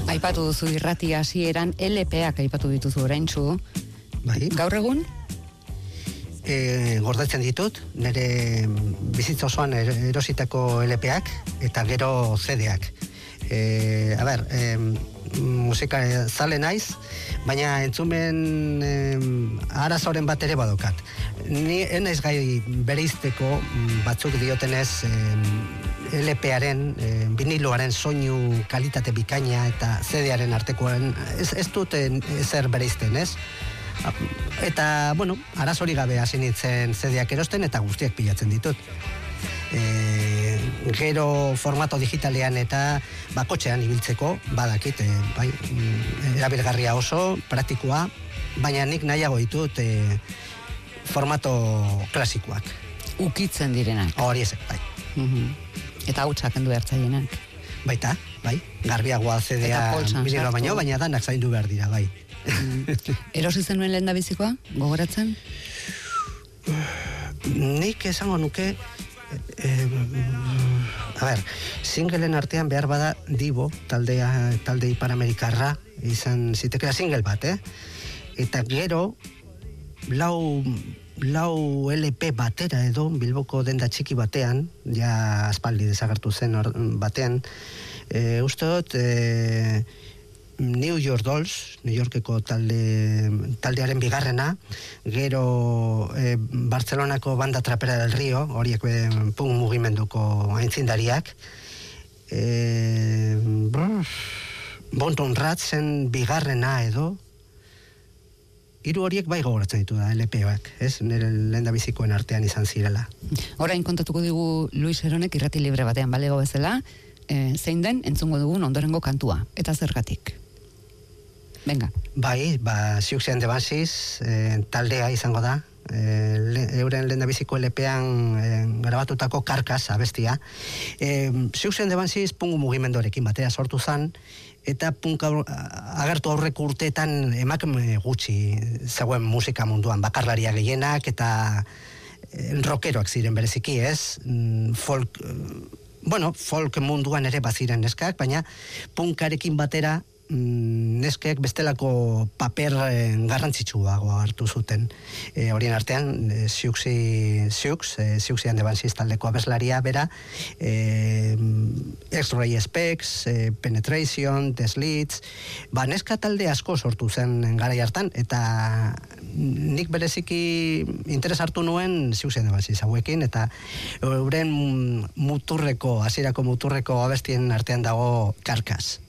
Aipatu duzu irrati hasieran LP-ak aipatu dituzu oraintsu. Bai. Gaur egun? Gordetzen ditut, nire bizitza osoan erositako LP-ak eta gero CD-ak. Musika zale naiz, baina entzumen arazoren bat ere badokat. Ni enaiz gai bereizteko batzuk diotenez LP-aren, viniloaren soinu kalitate bikaina eta CD-aren artekoen ez dut ezer bereizten, ez? Eta, bueno, arazori gabe hasi nintzen CD-ak erosten eta guztiak pilatzen ditut. Gero formato digitalean eta bakotxean ibiltzeko badakit, bai, erabilgarria oso, praktikoa, baina nik nahiago ditut formato klasikoak. Ukitzen direnak. Hori ezek, bai. Eta hautsak kendu hartzaienak. Baita, bai, garbiagoa CD-a vinilo baino, baina danak zaindu behar dira, bai. Erosi zenuen lehen da bizikoa, gogoratzen? Nik esango nuke, singleen artean behar bada Divo, talde Iparamerikarra, izan zitekela single bat, Eta gero, lau LP batera edo, Bilboko denda txiki batean, ja aspaldi desagertu zen batean, uste dut, New York Dolls, New Yorkeko taldearen bigarrena, gero Barcelonako banda Trapera del Rio, horiek punk mugimenduko aintzindariak, Bonton Ratsen bigarrena edo, hiru horiek bai gogoratzen ditu da, LP-ak, ez? Nire lehen da bizikoen artean izan zirela. Orain kontatuko digu Luis Eronek irrati libre batean balego bezala, zein den entzungo dugun ondorengo kantua, eta zergatik. Venga. Bai, Siouxsie and the Banshees taldea izango da, euren lehendabiziko LP-an grabatutako Karkas abestia. Siouxsie and the Banshees pungu mugimendorekin batera sortu zen, eta punk agertu aurreko urteetan emakume gutxi zegoen musika munduan, bakarlaria gehienak eta rockeroak ziren bereziki, ez? Folk munduan ere baziren neskak, baina punkarekin batera neskeek bestelako paper garrantzitsuago hartu zuten. Horien artean, Siouxsie and the Banshees taldeko abeslaria bera, X-Ray Specs, Penetration, The Slits, neska talde asko sortu zen garai hartan, eta nik bereziki interes hartu nuen Siouxsie and the Banshees hauekin, eta euren hasierako muturreko abestien artean dago Karkas.